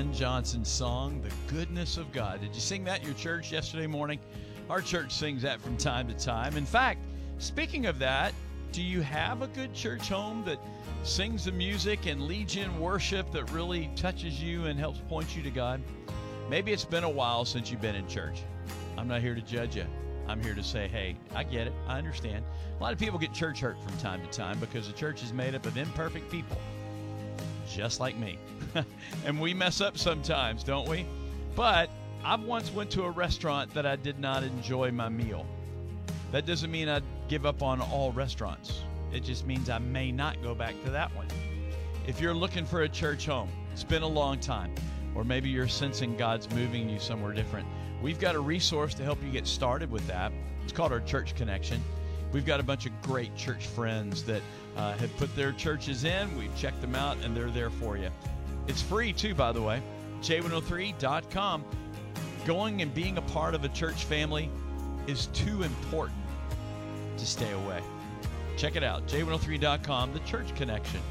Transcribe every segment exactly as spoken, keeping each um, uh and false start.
Ben Johnson's song, The Goodness of God. Did you sing that in your church yesterday morning? Our church sings that from time to time. In fact, speaking of that, do you have a good church home that sings the music and leads you in worship that really touches you and helps point you to God? Maybe it's been a while since you've been in church. I'm not here to judge you. I'm here to say, hey, I get it. I understand. A lot of people get church hurt from time to time because the church is made up of imperfect people, just like me. And we mess up sometimes, don't we? But I once went to a restaurant that I did not enjoy my meal. That doesn't mean I'd give up on all restaurants. It just means I may not go back to that one. If you're looking for a church home, it's been a long time, or maybe you're sensing God's moving you somewhere different, we've got a resource to help you get started with that. It's called our Church Connection. We've got a bunch of great church friends that uh, have put their churches in. We've checked them out, and they're there for you. It's free, too, by the way. J one oh three dot com. Going and being a part of a church family is too important to stay away. Check it out, J one oh three dot com, the Church Connection.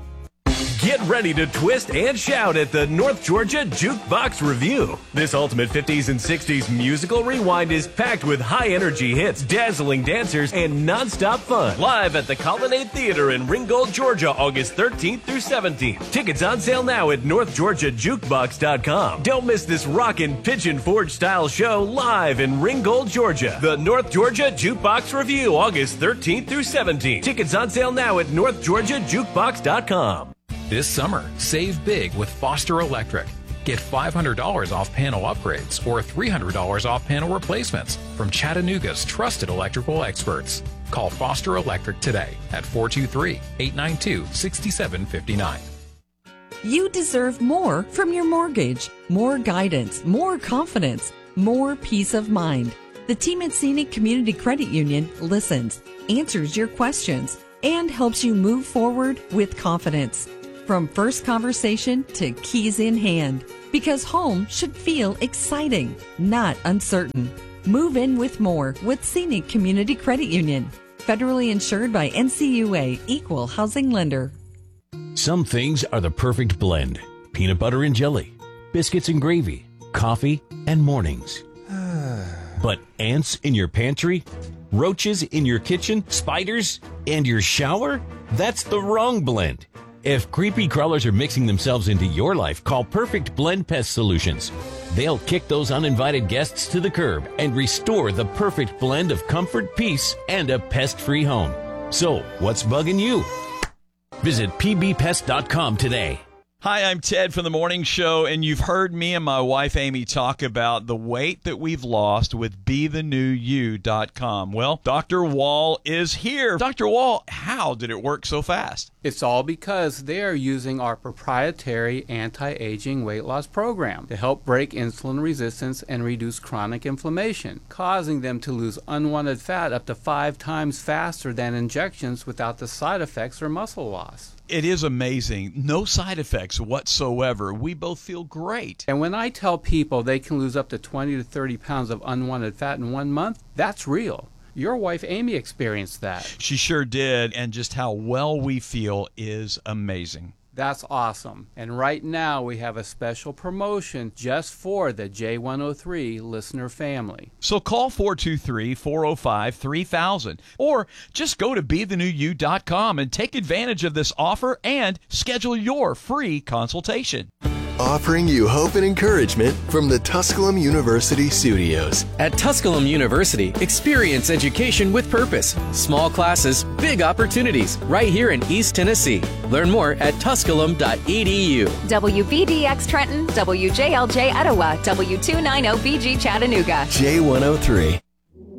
Get ready to twist and shout at the North Georgia Jukebox Review. This ultimate fifties and sixties musical rewind is packed with high-energy hits, dazzling dancers, and nonstop fun. Live at the Colonnade Theater in Ringgold, Georgia, August thirteenth through seventeenth. Tickets on sale now at north georgia jukebox dot com. Don't miss this rockin' Pigeon Forge-style show live in Ringgold, Georgia. The North Georgia Jukebox Review, August thirteenth through seventeenth. Tickets on sale now at north georgia jukebox dot com. This summer, save big with Foster Electric. Get five hundred dollars off panel upgrades or three hundred dollars off panel replacements from Chattanooga's trusted electrical experts. Call Foster Electric today at four two three, eight nine two, six seven five nine. You deserve more from your mortgage. More guidance, more confidence, more peace of mind. The team at Scenic Community Credit Union listens, answers your questions, and helps you move forward with confidence. From first conversation to keys in hand, because home should feel exciting, not uncertain. Move in with more with Scenic Community Credit Union. Federally insured by N C U A, Equal Housing Lender. Some things are the perfect blend. Peanut butter and jelly, biscuits and gravy, coffee and mornings. But ants in your pantry, roaches in your kitchen, spiders, and your shower? That's the wrong blend. If creepy crawlers are mixing themselves into your life, call Perfect Blend Pest Solutions. They'll kick those uninvited guests to the curb and restore the perfect blend of comfort, peace, and a pest-free home. So, what's bugging you? Visit p b pest dot com today. Hi, I'm Ted from The Morning Show, and you've heard me and my wife Amy talk about the weight that we've lost with be the new you dot com. Well, Doctor Wall is here. Doctor Wall, how did it work so fast? It's all because they are using our proprietary anti-aging weight loss program to help break insulin resistance and reduce chronic inflammation, causing them to lose unwanted fat up to five times faster than injections without the side effects or muscle loss. It is amazing. No side effects whatsoever. We both feel great. And when I tell people they can lose up to twenty to thirty pounds of unwanted fat in one month, that's real. Your wife Amy experienced that. She sure did, and just how well we feel is amazing. That's awesome. And right now we have a special promotion just for the J one oh three listener family. So call four two three, four oh five, three thousand or just go to be the new you dot com and take advantage of this offer and schedule your free consultation. Offering you hope and encouragement from the Tusculum University studios. At Tusculum University, experience education with purpose. Small classes, big opportunities, right here in East Tennessee. Learn more at tusculum dot e d u. W B D X Trenton, W J L J Etowah, W two ninety B G Chattanooga. J one oh three.